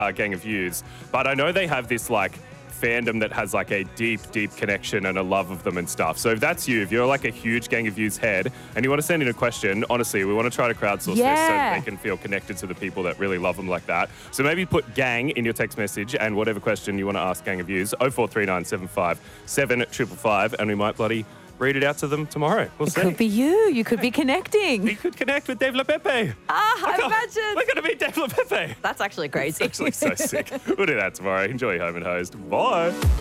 Gang of Youths, but I know they have this like fandom that has like a deep connection and a love of them and stuff. So if that's you, if you're like a huge Gang of Youths head and you want to send in a question, honestly, we want to try to crowdsource this so that they can feel connected to the people that really love them like that. So maybe put gang in your text message and whatever question you want to ask Gang of Youths, 0439 75 75 and we might bloody read it out to them tomorrow. We'll see. It could be you. You could be connecting. We could connect with Dave LaPepe. Imagine. We're going to meet Dave LaPepe. That's actually crazy. It's actually so sick. We'll do that tomorrow. Enjoy Home and Host. Bye.